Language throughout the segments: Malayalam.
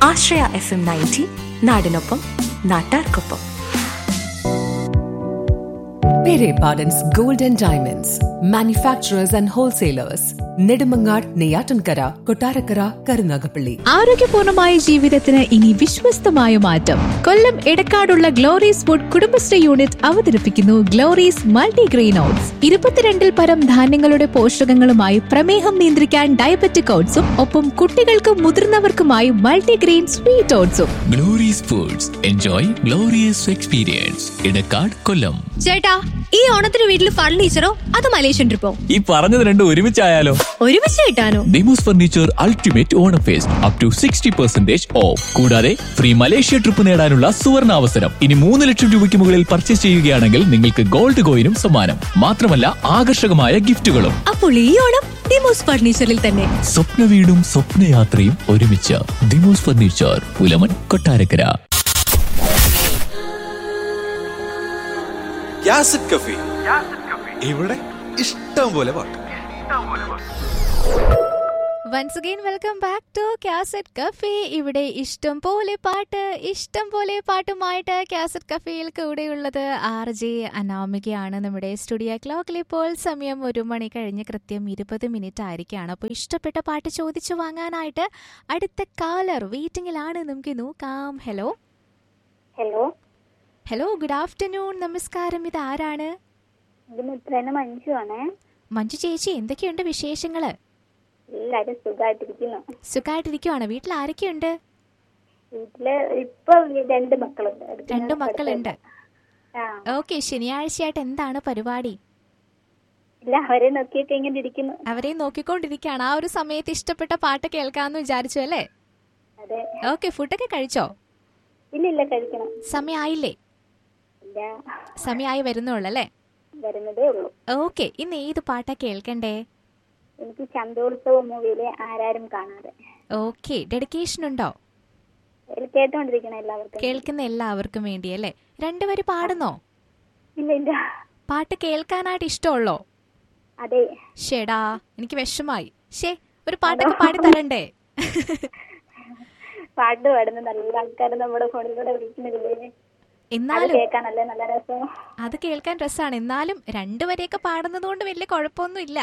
ആശ്രയ FM 90 നാടിനൊപ്പം നാട്ടാർക്കൊപ്പം. Pere Pardon's Gold and Diamonds, manufacturers and wholesalers. Nedumangad, Neyyattinkara, Kottarakkara, Karunagappally. ആരോഗ്യപൂർണമായ ജീവിതത്തിന് ഇനി വിശ്വസ്തമായ മാറ്റം. കൊല്ലം എടക്കാടുള്ള ഗ്ലോറീസ് ഫുഡ് കുടുംബശ്രീ യൂണിറ്റ് അവതരിപ്പിക്കുന്നു ഗ്ലോറീസ് മൾട്ടിഗ്രെയിൻ ഓട്സ്. 22 പരം ധാന്യങ്ങളുടെ പോഷകങ്ങളുമായി പ്രമേഹം നിയന്ത്രിക്കാൻ ഡയബറ്റിക് ഓട്സും ഒപ്പം കുട്ടികൾക്കും മുതിർന്നവർക്കുമായി multigrain sweet ഓട്സും. Glory's foods, enjoy glorious experience. Edakkad, കൊല്ലം. ചേട്ടാ, ഈ ഓണത്തിന് വീട്ടിൽ ഫർണിച്ചറോ അത് മലേഷ്യൻ ട്രിപ്പോ? ഈ പറഞ്ഞത് രണ്ടും ഒരുമിച്ചായാലോ? ഒരുമിച്ച് കിട്ടാനോ? Demos furniture ultimate Onam first up to 60% of. കൂടാതെ ഫ്രീ മലേഷ്യ ട്രിപ്പ് നേടാനുള്ള സുവർണ അവസരം. ഇനി 3 ലക്ഷം രൂപയ്ക്ക് മുകളിൽ പർച്ചേസ് ചെയ്യുകയാണെങ്കിൽ നിങ്ങൾക്ക് ഗോൾഡ് കോയിനും സമ്മാനം. മാത്രമല്ല ആകർഷകമായ ഗിഫ്റ്റുകളും. അപ്പോൾ ഈ ഓണം ഡിമോസ് ഫർണിച്ചറിൽ തന്നെ. സ്വപ്ന വീടും സ്വപ്നയാത്രയും ഒരുമിച്ച്. ഡിമോസ് ഫർണിച്ചർ, പുലമൺ, കൊട്ടാരക്കര. യാസിഡ് കഫേ, ഇവിടെ ഇഷ്ടം പോലെ പാട്ട്. Once again welcome back to cassette cafe. ഇവിടെ ഇഷ്ടം പോലെ പാട്ടുമായിട്ട് കാസറ്റ് കഫേയിൽ കൂടെയുള്ളത് RJ അനാമികയാണ്. നമ്മുടെ സ്റ്റുഡിയോ ക്ലോക്കിൽ ഇപ്പോൾ സമയം 1 മണി കഴിഞ്ഞ് കൃത്യം 20 മിനിറ്റ് ആയിരിക്കുകയാണ്. അപ്പോൾ ഇഷ്ടപ്പെട്ട പാട്ട് ചോദിച്ചു വാങ്ങാനായിട്ട് അടുത്ത കാലർ വെയിറ്റിംഗിലാണ്. നമുക്ക് നോക്കാം. Hello hello hello, good afternoon. നമസ്കാരം. ഇത് ആരാണ്? മഞ്ജു ആണ്. മഞ്ജു ചേച്ചി, എന്തൊക്കെയുണ്ട് വിശേഷങ്ങള്? എല്ലാരും സുഖമായിട്ടിരിക്കുവാണ്. വീട്ടിൽ ആരൊക്കെയുണ്ട്? വീട്ടില് ഇപ്പൊ 2 മക്കളുണ്ട്. 2 മക്കളുണ്ട്. ഓക്കെ. ശനിയാഴ്ചയായിട്ട് എന്താണ് പരിപാടി? ഇല്ല, അവരെ നോക്കിയൊക്കെ ഇങ്ങനെ ഇരിക്കുന്നു. അവരെ നോക്കിക്കൊണ്ടിരിക്കുകയാണ്. ആ ഒരു സമയത്ത് ഇഷ്ടപ്പെട്ട പാട്ട് കേൾക്കാന്ന് വിചാരിച്ചു അല്ലേ? അതെ. ഓക്കെ. ഫുഡൊക്കെ കഴിച്ചോ? ഇല്ല, കഴിക്കണം. സമയായില്ലേ? സമയമായി വരുന്നുള്ളല്ലേ? വരുന്നതേ ഉള്ളൂ. ഓക്കെ. ഇന്ന് ഏത് പാട്ടാ കേൾക്കണ്ടേ? എനിക്ക് ചന്തോത്സവം മൂവിയിലെ ആരാരും കാണാതെ. ഓക്കെ. ഡെഡിക്കേഷൻ ഉണ്ടോ? കേട്ടോണ്ടിരിക്കണ എല്ലാവർക്കും, കേൾക്കുന്ന എല്ലാവർക്കും വേണ്ടിയല്ലേ? 2 വരി പാടുന്നോ? ഇല്ല. പാട്ട് കേൾക്കാനായിട്ട് ഇഷ്ടമുള്ളോ? അതെ. ഷേടാ, എനിക്ക് വിഷമായി. ഒരു പാട്ടൊക്കെ പാടി തരണ്ടേ? പാട്ട് പാടുന്ന നല്ല ആൾക്കാർ നമ്മുടെ ഫോണിൽ കൂടെ വിളിക്കുന്നില്ലേ? എന്നാലും കേൾക്കാനല്ലേ നല്ല രസം. അത് കേൾക്കാൻ രസമാണ്. എന്നാലും 2 വരെയൊക്കെ പാടുന്നത് കൊണ്ട് വലിയ കുഴപ്പമൊന്നും ഇല്ല.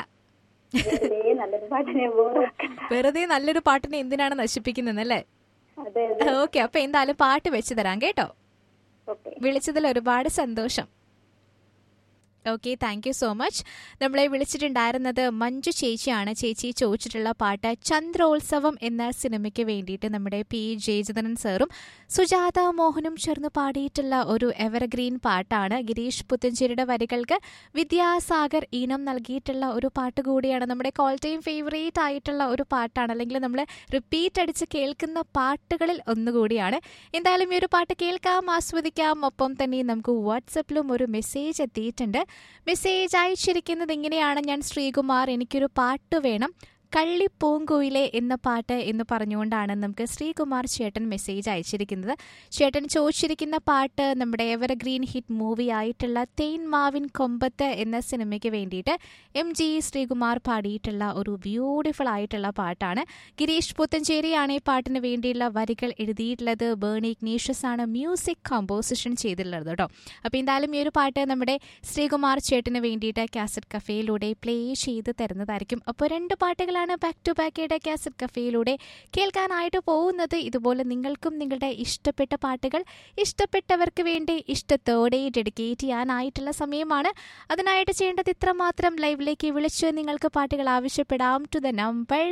വെറുതെ നല്ലൊരു പാട്ടിനെ എന്തിനാണ് നശിപ്പിക്കുന്നല്ലേ? ഓക്കെ. അപ്പൊ എന്തായാലും പാട്ട് വെച്ച് തരാം കേട്ടോ. വിളിച്ചതിൽ ഒരുപാട് സന്തോഷം. Okay, thank you so much. നമ്മളെ വിളിച്ചിട്ടുണ്ടായിരുന്നത് മഞ്ജു ചേച്ചിയാണ്. ചേച്ചി ചോദിച്ചിട്ടുള്ള പാട്ട് ചന്ദ്രോത്സവം എന്ന സിനിമയ്ക്ക് വേണ്ടിയിട്ട് നമ്മുടെ P. ജയചന്ദ്രൻ സാറും സുജാത മോഹനും ചേർന്ന് പാടിയിട്ടുള്ള ഒരു എവർഗ്രീൻ പാട്ടാണ്. ഗിരീഷ് പുത്തഞ്ചേരിയുടെ വരികൾക്ക് വിദ്യാസാഗർ ഈണം നൽകിയിട്ടുള്ള ഒരു പാട്ട് കൂടിയാണ്. നമ്മുടെ കോൾ ടൈം ഫേവറേറ്റ് ആയിട്ടുള്ള ഒരു പാട്ടാണ്, അല്ലെങ്കിൽ നമ്മൾ റിപ്പീറ്റ് അടിച്ച് കേൾക്കുന്ന പാട്ടുകളിൽ ഒന്നുകൂടിയാണ്. എന്തായാലും ഈ ഒരു പാട്ട് കേൾക്കാം, ആസ്വദിക്കാം. ഒപ്പം തന്നെ നമുക്ക് വാട്സപ്പിലും ഒരു മെസ്സേജ് എത്തിയിട്ടുണ്ട്. മെസ്സേജ് അയച്ചിരിക്കുന്നത് ഇങ്ങനെയാണ്: ഞാൻ ശ്രീകുമാർ, എനിക്കൊരു പാട്ട് വേണം, കള്ളിപ്പൂങ്കുയിലെ എന്ന പാട്ട് എന്ന് പറഞ്ഞുകൊണ്ടാണ് നമുക്ക് ശ്രീകുമാർ ചേട്ടൻ മെസ്സേജ് അയച്ചിരിക്കുന്നത്. ചേട്ടൻ ചോദിച്ചിരിക്കുന്ന പാട്ട് നമ്മുടെ എവർഗ്രീൻ ഹിറ്റ് മൂവി ആയിട്ടുള്ള തേന്മാവിൻ കൊമ്പത്ത് എന്ന സിനിമയ്ക്ക് വേണ്ടിയിട്ട് MG ശ്രീകുമാർ പാടിയിട്ടുള്ള ഒരു ബ്യൂട്ടിഫുൾ ആയിട്ടുള്ള പാട്ടാണ്. ഗിരീഷ് പുത്തഞ്ചേരിയാണ് ഈ പാട്ടിന് വേണ്ടിയുള്ള വരികൾ എഴുതിയിട്ടുള്ളത്. ബേണി ഇഗ്നീഷ്യസ് ആണ് മ്യൂസിക് കമ്പോസിഷൻ ചെയ്തിട്ടുള്ളത് കേട്ടോ. അപ്പോൾ എന്തായാലും ഈ ഒരു പാട്ട് നമ്മുടെ ശ്രീകുമാർ ചേട്ടന് വേണ്ടിയിട്ട് കാസറ്റ് കഫേയിലൂടെ പ്ലേ ചെയ്ത് തരുന്നതായിരിക്കും. അപ്പോൾ 2 പാട്ടുകളാണ് ബാക്ക് ടു ബാക്ക് കാസറ്റ് കഫേയിലൂടെ കേൾക്കാനായിട്ട് പോകുന്നത്. ഇതുപോലെ നിങ്ങൾക്കും നിങ്ങളുടെ ഇഷ്ടപ്പെട്ട പാട്ടുകൾ ഇഷ്ടപ്പെട്ടവർക്ക് വേണ്ടി ഇഷ്ടത്തോടെ ഡെഡിക്കേറ്റ് ചെയ്യാനായിട്ടുള്ള സമയമാണ്. അതിനായിട്ട് ചെയ്യേണ്ടത് ഇത്രമാത്രം: ലൈവിലേക്ക് വിളിച്ച് നിങ്ങൾക്ക് പാട്ടുകൾ ആവശ്യപ്പെടാം ടു ദ നമ്പർ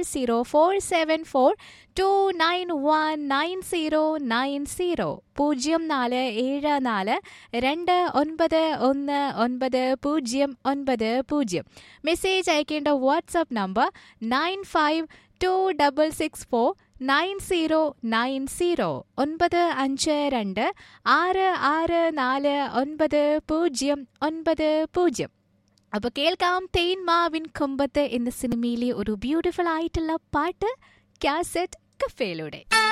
0474291990 0474291990. മെസ്സേജ് അയക്കേണ്ട വാട്സ്ആപ്പ് നമ്പർ 9526649090 9526649090. അപ്പോൾ കേൾക്കാം തേന്മാവിൻ കൊമ്പത്ത് എന്ന സിനിമയിലെ ഒരു ബ്യൂട്ടിഫുൾ ആയിട്ടുള്ള പാട്ട് കാസറ്റ് കഫേയിലൂടെ.